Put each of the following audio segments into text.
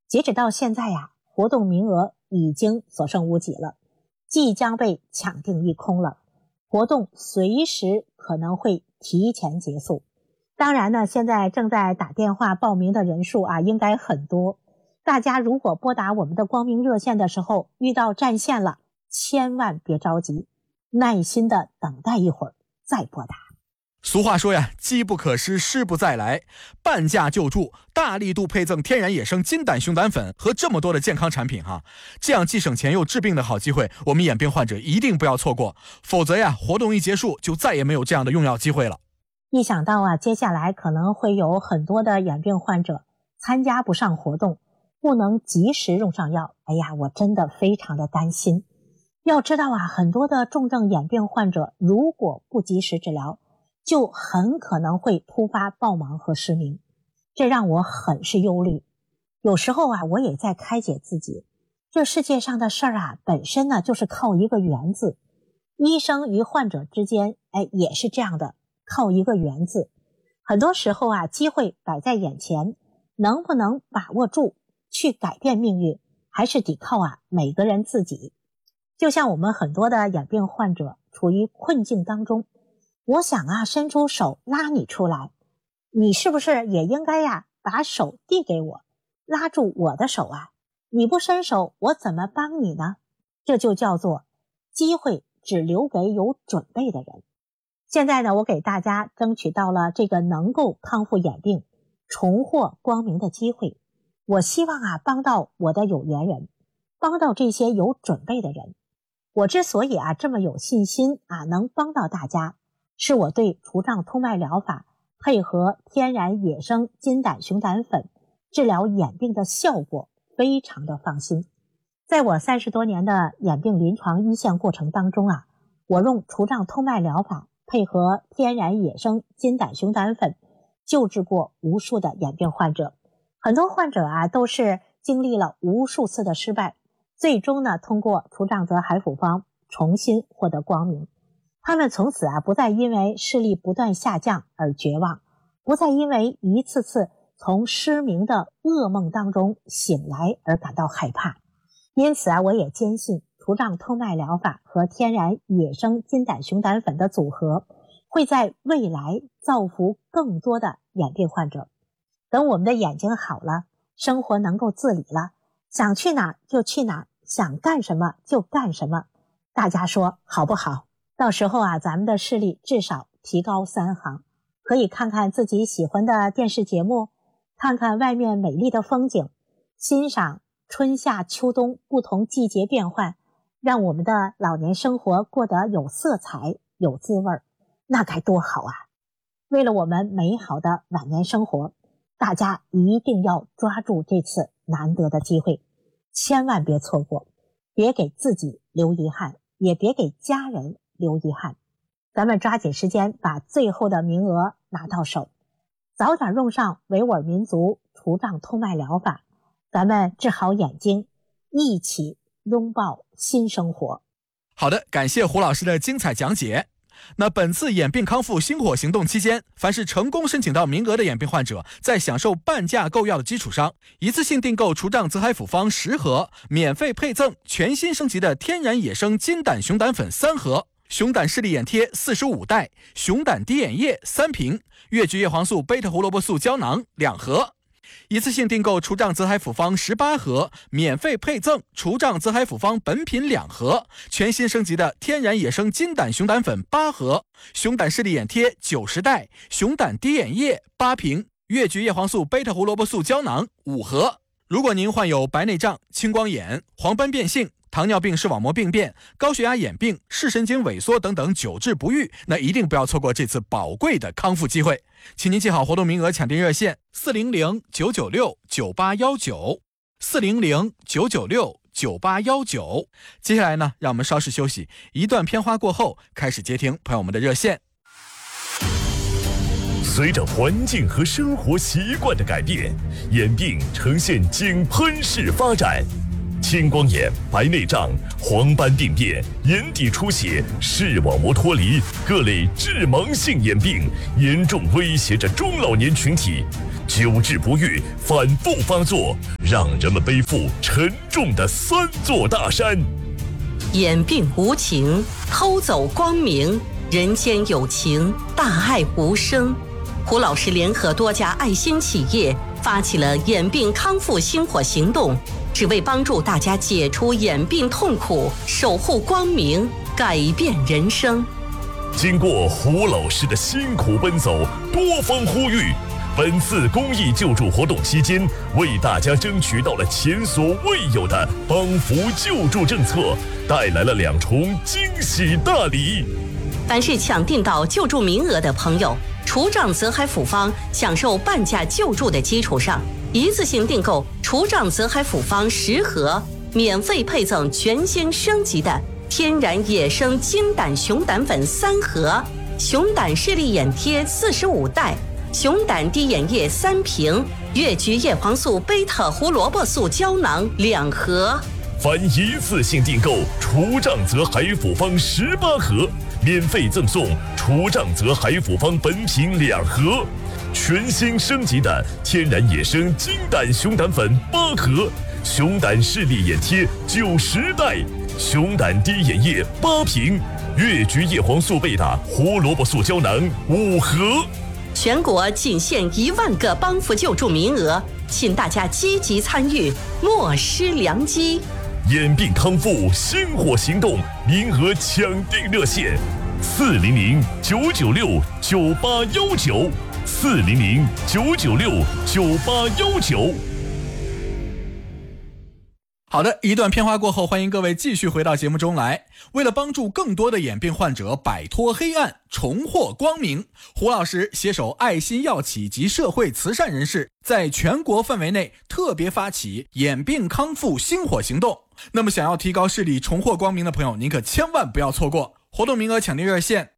截止到现在呀，活动名额已经所剩无几了，即将被抢订一空了，活动随时可能会提前结束。当然呢，现在正在打电话报名的人数应该很多。大家如果拨打我们的光明热线的时候遇到占线了，千万别着急，耐心的等待一会儿再拨打。 俗话说呀，机不可失，失不再来。半价救助，大力度配赠天然野生金胆熊胆粉和这么多的健康产品这样既省钱又治病的好机会，我们眼病患者一定不要错过，否则呀，活动一结束就再也没有这样的用药机会了。 一想到接下来可能会有很多的眼病患者参加不上活动，不能及时用上药，我真的非常的担心。要知道很多的重症眼病患者如果不及时治疗，就很可能会突发暴盲和失明，这让我很是忧虑。有时候我也在开解自己，这世界上的事儿本身呢就是靠一个缘字，医生与患者之间也是这样的，靠一个缘字。很多时候机会摆在眼前，能不能把握住去改变命运，还是得靠每个人自己。就像我们很多的眼病患者处于困境当中，我想伸出手拉你出来，你是不是也应该把手递给我，拉住我的手你不伸手我怎么帮你呢？这就叫做机会只留给有准备的人。现在呢，我给大家争取到了这个能够康复眼病重获光明的机会。我希望帮到我的有缘人，帮到这些有准备的人。我之所以这么有信心能帮到大家，是我对除障通脉疗法配合天然野生金胆熊胆粉治疗眼病的效果非常的放心。在我30多年的眼病临床一线过程当中我用除障通脉疗法配合天然野生金胆熊胆粉救治过无数的眼病患者。很多患者都是经历了无数次的失败，最终呢通过除障泽海复方重新获得光明。他们从此不再因为视力不断下降而绝望，不再因为一次次从失明的噩梦当中醒来而感到害怕。因此我也坚信除障通脉疗法和天然野生金胆熊胆粉的组合会在未来造福更多的眼病患者。等我们的眼睛好了，生活能够自理了，想去哪儿就去哪儿，想干什么就干什么，大家说好不好？到时候咱们的视力至少提高3行，可以看看自己喜欢的电视节目，看看外面美丽的风景，欣赏春夏秋冬不同季节变换，让我们的老年生活过得有色彩有滋味，那该多好为了我们美好的晚年生活，大家一定要抓住这次难得的机会，千万别错过，别给自己留遗憾，也别给家人留遗憾。咱们抓紧时间把最后的名额拿到手，早点用上维吾尔民族除障通脉疗法，咱们治好眼睛，一起拥抱新生活。 好的，感谢胡老师的精彩讲解。那本次眼病康复星火行动期间，凡是成功申请到名额的眼病患者，在享受半价购药的基础上，一次性订购除障泽海复方10盒，免费配赠全新升级的天然野生金胆熊胆粉3盒，熊胆视力眼贴45袋，熊胆滴眼液3瓶，越橘叶黄素贝塔胡萝卜素胶囊2盒。一次性订购除障泽海复方18盒，免费配赠除障泽海复方本品2盒，全新升级的天然野生金胆熊胆粉8盒，熊胆视力眼贴90袋，熊胆滴眼液8瓶，越橘叶黄素贝塔胡萝卜素胶囊5盒。如果您患有白内障、青光眼、黄斑变性、糖尿病视网膜病变、高血压眼病、视神经萎缩等等久治不愈，那一定不要错过这次宝贵的康复机会。请您记好活动名额抢订热线400-996-9819 400-996-9819。接下来呢，让我们稍事休息，一段片花过后，开始接听朋友们的热线。 随着环境和生活习惯的改变，眼病呈现井喷式发展。 青光眼、白内障、黄斑病变、眼底出血、视网膜脱离各类致盲性眼病，严重威胁着中老年群体，久治不愈，反复发作，让人们背负沉重的3座大山。 眼病无情，偷走光明，人间有情，大爱无声。胡老师联合多家爱心企业，发起了眼病康复星火行动，只为帮助大家解除眼病痛苦，守护光明，改变人生。 经过胡老师的辛苦奔走，多方呼吁，本次公益救助活动期间，为大家争取到了前所未有的帮扶救助政策，带来了2重惊喜大礼。 凡是抢订到救助名额的朋友，除障泽海府方享受半价救助的基础上，一次性订购除障泽海府方10盒，免费配赠全新升级的天然野生金胆熊胆粉3盒，熊胆视力眼贴45袋，熊胆滴眼液3瓶，越橘叶黄素贝塔胡萝卜素胶囊2盒。 凡一次性订购除障泽海府方18盒，免费赠送除障泽海府方本品2盒，全新升级的天然野生金胆熊胆粉8盒，熊胆视力眼贴90袋，熊胆滴眼液8瓶，越橘叶黄素贝塔胡萝卜素胶囊5盒。 全国仅限1万个帮扶救助名额，请大家积极参与，莫失良机。 眼病康复星火行动名额抢订热线：400-996-9819，400-996-9819。 好的，一段片花过后，欢迎各位继续回到节目中来。为了帮助更多的眼病患者摆脱黑暗，重获光明，胡老师携手爱心药企及社会慈善人士，在全国范围内特别发起眼病康复星火行动。那么想要提高视力重获光明的朋友，您可千万不要错过。活动名额抢订热线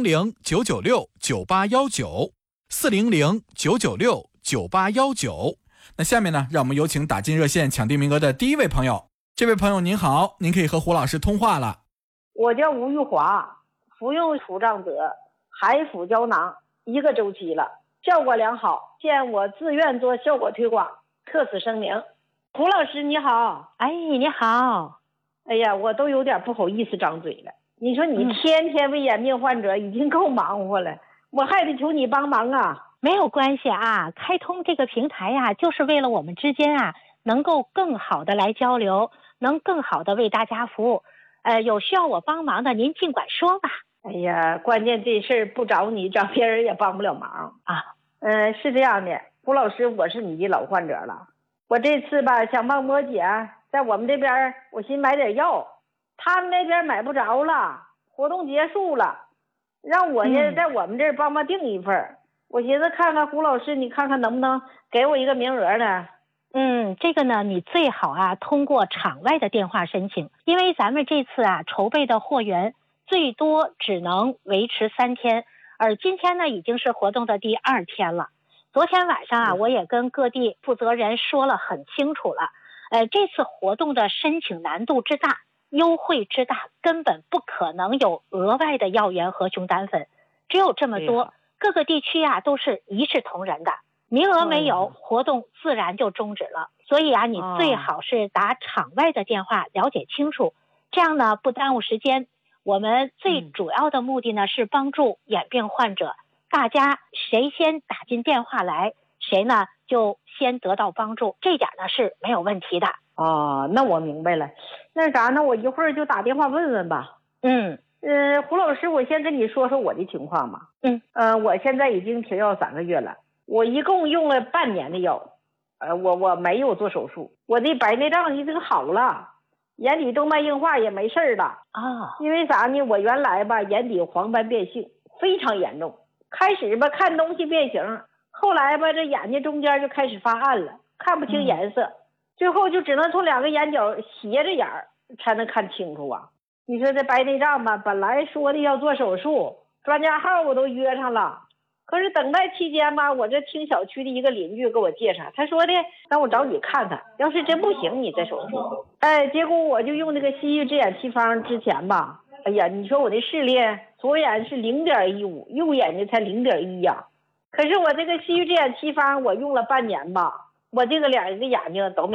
：400-996-9819，400-996-9819。那下面呢，让我们有请打进热线抢订名额的第一位朋友。这位朋友您好，您可以和胡老师通话了。 我叫吴玉华，服用除障泽海辅胶囊1个周期了，效果良好，现我自愿做效果推广，特此声明。胡老师你好。 哎，你好。 哎呀，我都有点不好意思张嘴了。你说你天天为眼病患者已经够忙活了，我还得求你帮忙啊。 没有关系啊，开通这个平台啊，就是为了我们之间啊能够更好的来交流，能更好的为大家服务。有需要我帮忙的，您尽管说吧。 哎呀，关键这事儿不找你，找别人也帮不了忙啊。 是这样的，胡老师，我是你的老患者了。我这次吧想帮我姐，在我们这边我寻买点药，他们那边买不着了，活动结束了，让我呢在我们这儿帮忙订一份。我寻思看看胡老师，你看看能不能给我一个名额呢？ 这个呢，你最好啊通过场外的电话申请，因为咱们这次啊筹备的货源最多只能维持3天，而今天呢已经是活动的第2天了。昨天晚上啊，我也跟各地负责人说了很清楚了，这次活动的申请难度之大，优惠之大，根本不可能有额外的药源和熊胆粉，只有这么多。各个地区啊都是一视同仁的，名额没有，活动自然就终止了。所以啊，你最好是打场外的电话了解清楚，这样呢不耽误时间。我们最主要的目的呢是帮助眼病患者，大家谁先打进电话来，谁呢就先得到帮助，这点呢是没有问题的。 那我明白了。那啥呢，我一会儿就打电话问问吧。胡老师，我先跟你说说我的情况吧。我现在已经停药3个月了，我一共用了半年的药。我没有做手术，我的白内障已经好了，眼底动脉硬化也没事了啊。因为啥呢？我原来吧眼底黄斑变性非常严重，开始吧看东西变形，后来吧这眼睛中间就开始发暗了，看不清颜色，最后就只能从2个眼角斜着眼才能看清楚啊。你说这白内障吧，本来说的要做手术，专家号我都约上了， 可是等待期间吧，我这听小区的一个邻居给我介绍，他说的让我找你看看，要是真不行你再手术。结果我就用那个西域之眼七方之前吧，哎呀，你说我的视力左眼是0.15，右眼睛才0.1呀。可是我这个西域之眼七方我用了半年吧，我这个两个眼睛都没